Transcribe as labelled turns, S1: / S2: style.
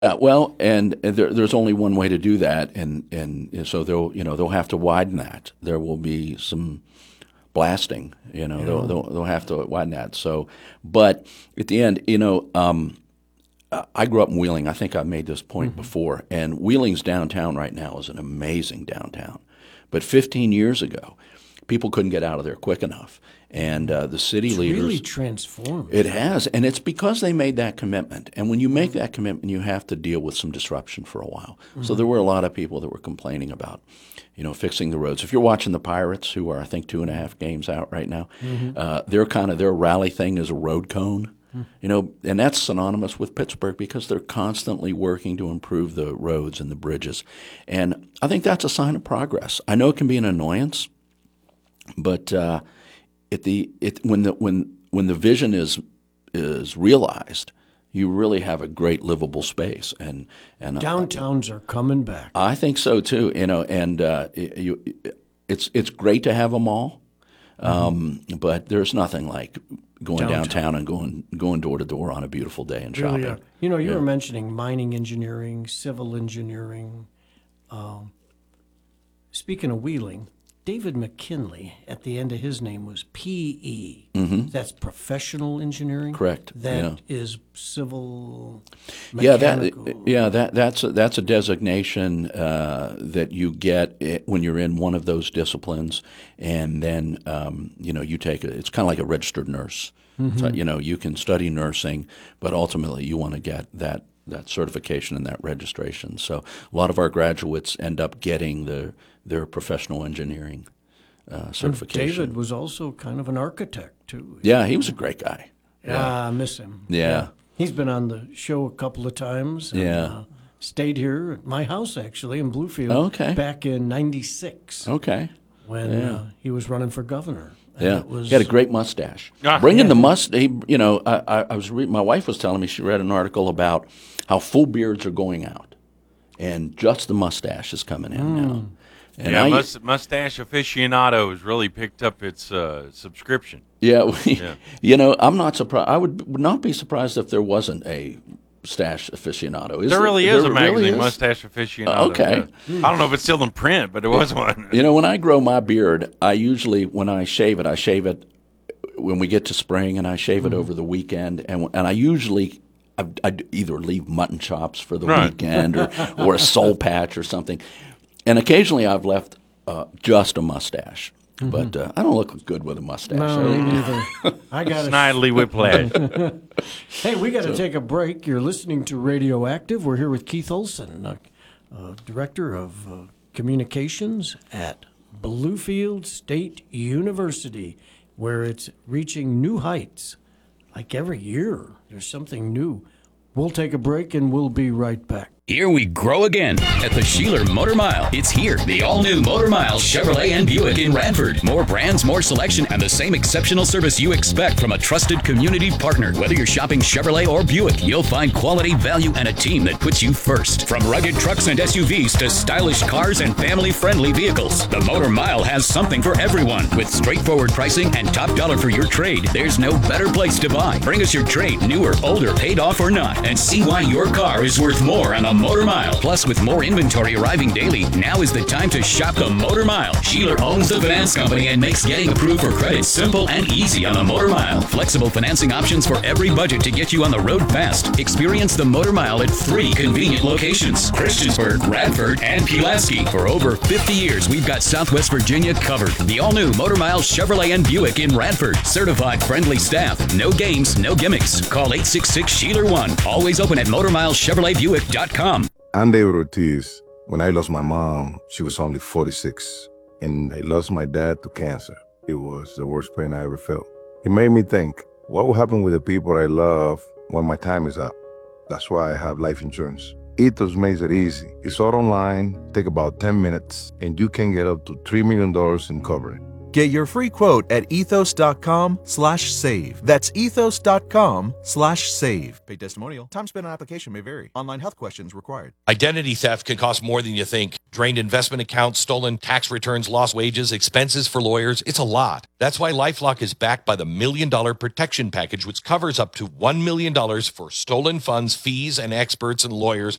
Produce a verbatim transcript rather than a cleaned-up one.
S1: Uh, well, and there, there's only one way to do that, and and so they'll you know they'll have to widen that. There will be some blasting, you know, yeah. they'll, they'll they'll have to widen that. So, but at the end, you know, um, I grew up in Wheeling. I think I made this point mm-hmm. before, and Wheeling's downtown right now is an amazing downtown. But fifteen years ago, people couldn't get out of there quick enough. And uh, the city
S2: it's
S1: leaders
S2: really transformed.
S1: It has, and it's because they made that commitment. And when you make that commitment, you have to deal with some disruption for a while. Mm-hmm. So there were a lot of people that were complaining about, you know, fixing the roads. If you're watching the Pirates, who are I think two and a half games out right now, mm-hmm. uh, their kind of their rally thing is a road cone. Mm-hmm. You know, and that's synonymous with Pittsburgh because they're constantly working to improve the roads and the bridges. And I think that's a sign of progress. I know it can be an annoyance, but uh, It the it when the when when the vision is is realized, you really have a great livable space, and and
S2: downtowns uh, are coming back.
S1: I think so too. You know, and uh, it, you, it's it's great to have a mall, um, mm-hmm. but there's nothing like going downtown. downtown and going going door to door on a beautiful day and shopping.
S2: Really, you know, you yeah. were mentioning mining engineering, civil engineering. Um, speaking of Wheeling. David McKinley, at the end of his name, was P E.
S1: Mm-hmm.
S2: That's professional engineering?
S1: Correct.
S2: That
S1: yeah.
S2: is civil
S1: mechanical. Yeah, that, yeah that, that's, a, that's a designation uh, that you get when you're in one of those disciplines. And then, um, you know, you take it. It's kind of like a registered nurse. Mm-hmm. So, you know, you can study nursing, but ultimately you want to get that that certification and that registration. So a lot of our graduates end up getting the their professional engineering uh, certification.
S2: And David was also kind of an architect, too.
S1: Yeah, he was a great guy.
S2: Yeah, yeah. I miss him.
S1: Yeah. yeah.
S2: He's been on the show a couple of times. And,
S1: yeah.
S2: Uh, stayed here at my house, actually, in Bluefield.
S1: Okay.
S2: Back in ninety-six.
S1: Okay.
S2: When
S1: yeah.
S2: uh, he was running for governor. And
S1: yeah,
S2: it was,
S1: he had a great mustache.
S3: Ah,
S1: Bringing
S2: yeah.
S1: the must, he, you know, I, I, I was re- my wife was telling me she read an article about how full beards are going out, and just the mustache is coming in mm. now. And
S3: yeah,
S1: I,
S3: must, Mustache Aficionado has really picked up its uh, subscription.
S1: Yeah, we,
S3: yeah,
S1: you know, I'm not surprised. I would, would not be surprised if there wasn't a Mustache Aficionado. Is
S3: there
S1: it,
S3: really is
S1: there
S3: a magazine,
S1: really is?
S3: Mustache Aficionado.
S1: Uh, okay.
S3: Yeah. I don't know if it's still in print, but there was one.
S1: You know, when I grow my beard, I usually, when I shave it, I shave it when we get to spring, and I shave it mm. over the weekend. And and I usually, I, I either leave mutton chops for the
S3: right.
S1: weekend or, or a soul patch or something. And occasionally I've left uh, just a mustache. Mm-hmm. But uh, I don't look good with a mustache.
S2: No, me neither. I got
S3: Snidely whiplash.
S2: Hey, we got to so, take a break. You're listening to Radioactive. We're here with Keith Olson, uh, uh, Director of uh, Communications at Bluefield State University, where it's reaching new heights. Like every year, there's something new. We'll take a break, and we'll be right back.
S4: Here we grow again at the Sheeler Motor Mile. It's here, the all-new Motor Mile Chevrolet and Buick in Radford. More brands, more selection, and the same exceptional service you expect from a trusted community partner. Whether you're shopping Chevrolet or Buick, you'll find quality, value, and a team that puts you first. From rugged trucks and S U Vs to stylish cars and family-friendly vehicles, the Motor Mile has something for everyone. With straightforward pricing and top dollar for your trade, there's no better place to buy. Bring us your trade, new or older, paid off or not, and see why your car is worth more on the Motor Mile. Plus, with more inventory arriving daily, now is the time to shop the Motor Mile. Sheeler owns the finance company and makes getting approved for credit simple and easy on the Motor Mile. Flexible financing options for every budget to get you on the road fast. Experience the Motor Mile at three convenient locations: Christiansburg, Radford, and Pulaski. For over fifty years, we've got Southwest Virginia covered. The all-new Motor Mile Chevrolet and Buick in Radford. Certified friendly staff. No games, no gimmicks. Call eight six six, Sheeler one. Always open at motor mile chevrolet buick dot com.
S5: I'm David Ortiz. When I lost my mom, she was only forty-six. And I lost my dad to cancer. It was the worst pain I ever felt. It made me think, what will happen with the people I love when my time is up? That's why I have life insurance. Ethos makes it easy. It's all online, take about ten minutes, and you can get up to three million dollars in coverage.
S6: Get your free quote at ethos.com slash save. That's ethos.com slash save. Paid testimonial. Time spent on application may vary. Online health questions required.
S7: Identity theft can cost more than you think. Drained investment accounts, stolen tax returns, lost wages, expenses for lawyers. It's a lot. That's why LifeLock is backed by the Million Dollar Protection Package, which covers up to one million dollars for stolen funds, fees, and experts and lawyers